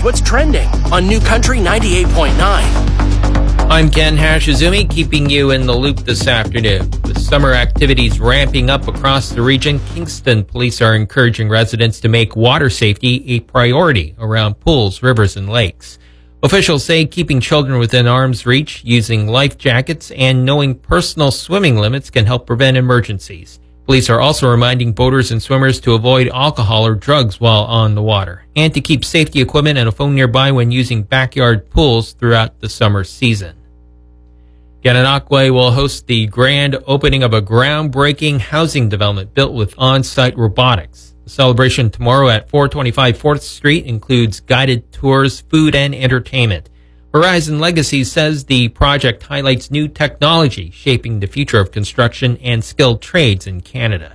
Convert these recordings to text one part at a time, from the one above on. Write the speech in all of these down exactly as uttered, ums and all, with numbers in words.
what's trending on New Country ninety-eight point nine. I'm Ken Hashizumi, keeping you in the loop this afternoon. With summer activities ramping up across the region, Kingston police are encouraging residents to make water safety a priority around pools, rivers, and lakes. Officials say keeping children within arm's reach, using life jackets, and knowing personal swimming limits can help prevent emergencies. Police are also reminding boaters and swimmers to avoid alcohol or drugs while on the water, and to keep safety equipment and a phone nearby when using backyard pools throughout the summer season. Gananoque will host the grand opening of a groundbreaking housing development built with on-site robotics. The celebration tomorrow at four twenty-five fourth Street includes guided tours, food, and entertainment. Horizon Legacy says the project highlights new technology shaping the future of construction and skilled trades in Canada.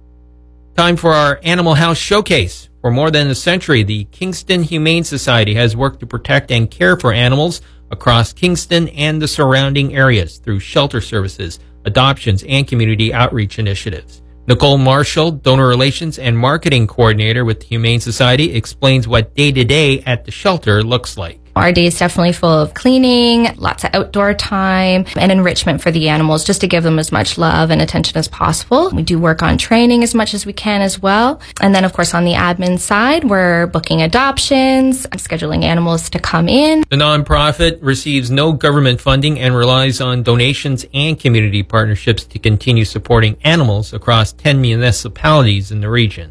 Time for our Animal House Showcase. For more than a century, the Kingston Humane Society has worked to protect and care for animals across Kingston and the surrounding areas through shelter services, adoptions, and community outreach initiatives. Nicole Marshall, Donor Relations and Marketing Coordinator with the Humane Society, explains what day-to-day at the shelter looks like. Our day is definitely full of cleaning, lots of outdoor time, and enrichment for the animals, just to give them as much love and attention as possible. We do work on training as much as we can as well. And then, of course, on the admin side, we're booking adoptions, scheduling animals to come in. The nonprofit receives no government funding and relies on donations and community partnerships to continue supporting animals across ten municipalities in the region.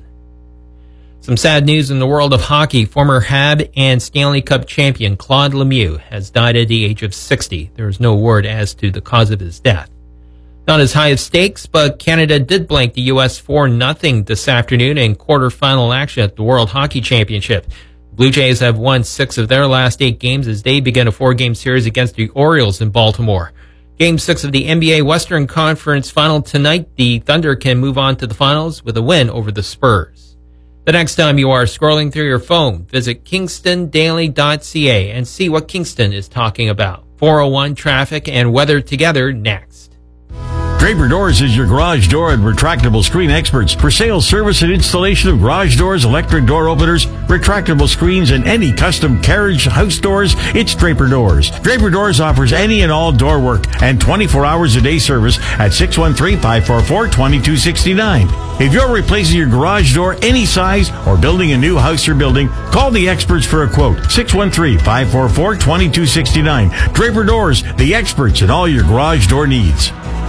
Some sad news in the world of hockey. Former Hab and Stanley Cup champion Claude Lemieux has died at the age of sixty. There is no word as to the cause of his death. Not as high of stakes, but Canada did blank the U S four nothing this afternoon in quarterfinal action at the World Hockey Championship. Blue Jays have won six of their last eight games as they begin a four-game series against the Orioles in Baltimore. Game six of the N B A Western Conference Final tonight. The Thunder can move on to the finals with a win over the Spurs. The next time you are scrolling through your phone, visit kingston daily dot c a and see what Kingston is talking about. four oh one traffic and weather together next. Draper Doors is your garage door and retractable screen experts. For sales, service, and installation of garage doors, electric door openers, retractable screens, and any custom carriage house doors, it's Draper Doors. Draper Doors offers any and all door work and twenty-four hours a day service at six one three, five four four, two two six nine. If you're replacing your garage door any size or building a new house or building, call the experts for a quote. six one three, five four four, two two six nine. Draper Doors, the experts in all your garage door needs.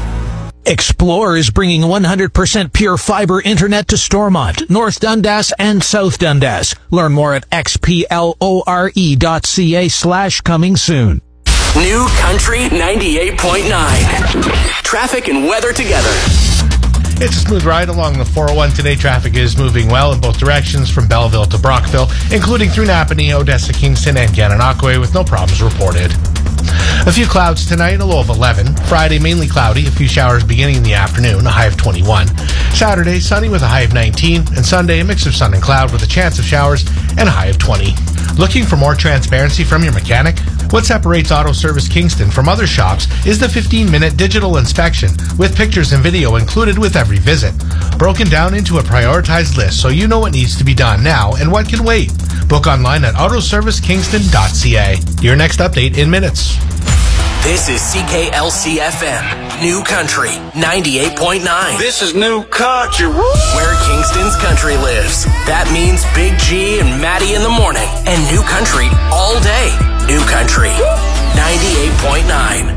Explore is bringing one hundred percent pure fiber internet to Stormont, North Dundas, and South Dundas. Learn more at xplore dot ca slash coming soon. New Country ninety-eight point nine. Traffic and weather together. It's a smooth ride along the four oh one today. Traffic is moving well in both directions from Belleville to Brockville, including through Napanee, Odessa, Kingston, and Gananoque, with no problems reported. A few clouds tonight, a low of eleven. Friday, mainly cloudy, a few showers beginning in the afternoon, a high of twenty-one. Saturday, sunny with a high of nineteen. And Sunday, a mix of sun and cloud with a chance of showers and a high of twenty. Looking for more transparency from your mechanic? What separates Auto Service Kingston from other shops is the fifteen minute digital inspection with pictures and video included with every visit. Broken down into a prioritized list so you know what needs to be done now and what can wait. Book online at auto service kingston dot c a. Your next update in minutes. This is C K L C F M, New Country ninety-eight point nine. This is New Country. Where Kingston's country lives. That means Big G and Maddie in the morning and New Country all day. New Country ninety-eight point nine.